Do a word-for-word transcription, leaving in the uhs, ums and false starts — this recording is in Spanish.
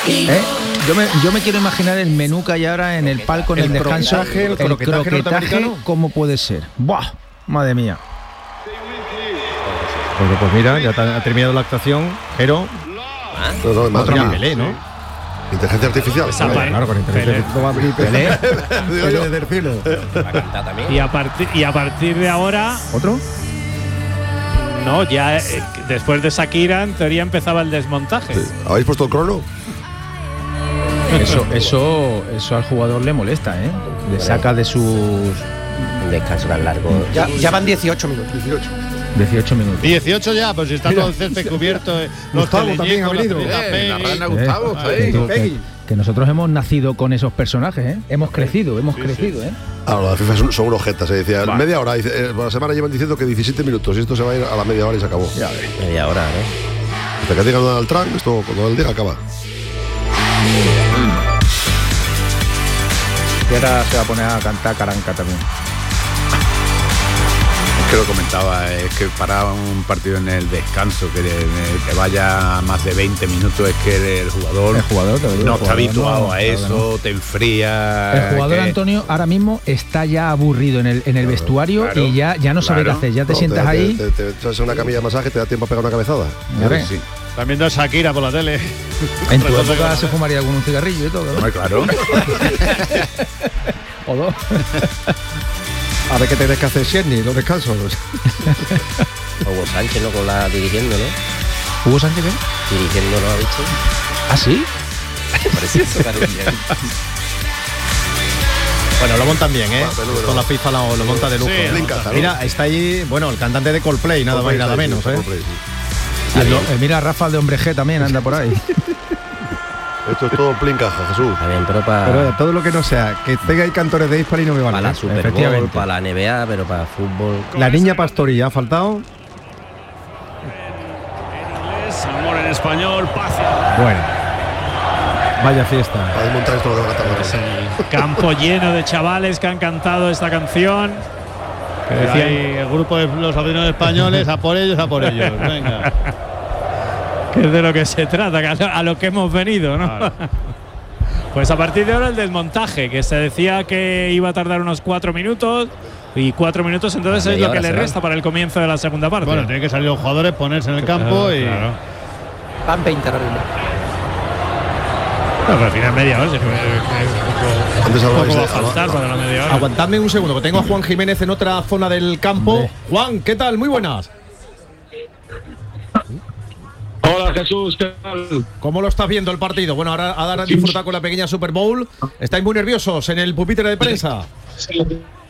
¿Eh? Yo me, yo me quiero imaginar el menú que hay ahora en el palco en el, el descanso. Croquetaje, el, el croquetaje, croquetaje, ¿cómo puede ser? ¡Buah! Madre mía. Bueno, pues mira, ya ha terminado la actuación. Jero. ¿Ah? No, no, otra más Pelé, ¿no? Inteligencia artificial. Pues Pelé, claro, con inteligencia artificial. Pelé. Pelé del cielo. Y a partir y a partir de ahora. ¿Otro? No, ya eh, después de Shakira, en teoría empezaba el desmontaje. Sí. ¿Habéis puesto el crono? Eso, eso, eso al jugador le molesta, ¿eh? Le saca de sus. Un descanso tan largo. Ya, ya van dieciocho minutos. dieciocho. dieciocho minutos. dieciocho ya, pues si está todo el césped cubierto. Eh, Gustavo también ha venido. Eh, la rana Gustavo, está Eh, ahí. que, que, que nosotros hemos nacido con esos personajes, ¿eh? Hemos crecido, hemos sí, crecido, sí. ¿eh? Ahora, la FIFA son, son unos jetas, se decía. Vale. Media hora, dice, eh, la semana llevan diciendo que diecisiete minutos y esto se va a ir a la media hora y se acabó. Ya ves. Media hora, ¿no? Hasta que digan Donald Trump, esto cuando él diga acaba. Y ahora se va a poner a cantar caranca también. Es que lo comentaba, es que para un partido en el descanso, que, que vaya más de veinte minutos, es que el jugador, el jugador te digo, no el está jugador habituado no, a eso, no. Te enfría. El jugador, que... Antonio, ahora mismo está ya aburrido en el, en el claro, vestuario claro, y ya, ya no sabe claro. qué hacer. Ya te no, sientas te, ahí. Te, te, te echas una camilla de masaje, te da tiempo a pegar una cabezada. Sí. También viendo a Shakira por la tele. En tu época se fumaría algún un cigarrillo y todo, ¿no? No, claro. O dos. A ver qué tenés que hacer, Sherny, los descansos. Hugo Sánchez, ¿no? Con la dirigiendo, ¿no? ¿Hugo Sánchez qué? Dirigiendo, ¿no ha dicho? ¿Ah, sí? Precioso, cariño. Bueno, lo montan bien, ¿eh? Bueno, con la FIFA lo, lo monta de lujo. Sí, ¿no? Encanta, Mira, está ahí, bueno, el cantante de Coldplay, nada Coldplay, más y nada menos, ¿eh? Coldplay, sí. El, el, mira, Rafa de Hombre G también anda por ahí. Esto es todo plin caja, Jesús. Está bien, pero para. Pero todo lo que no sea, que tenga ahí cantores de Hispal y no me vale. Para la Super Bowl, para la N B A, pero para fútbol. La niña Pastori, ¿ha faltado? Amor en español, paz. Bueno. Vaya fiesta. Para desmontar esto lo que van a tardar. Es el campo lleno de chavales que han cantado esta canción. Que decía ahí el grupo de los aficionados españoles, a por ellos, a por ellos. Venga. Que es de lo que se trata, que a, lo, a lo que hemos venido, ¿no? Claro. Pues a partir de ahora el desmontaje, que se decía que iba a tardar unos cuatro minutos, y cuatro minutos entonces es lo que le resta para el comienzo de la segunda parte. Bueno, tienen que salir los jugadores, ponerse en el campo claro, y. Claro. Van veinte ahora mismo. No, pero al final media hora. Antes hablabais de faltar para la media hora. Aguantadme un segundo, que tengo a Juan Jiménez en otra zona del campo. Hombre. Juan, ¿qué tal? Muy buenas. Hola Jesús, ¿qué tal? ¿Cómo lo estás viendo el partido? Bueno, ahora a dar a disfrutar con la pequeña Super Bowl. ¿Estáis muy nerviosos en el pupitre de prensa? Sí.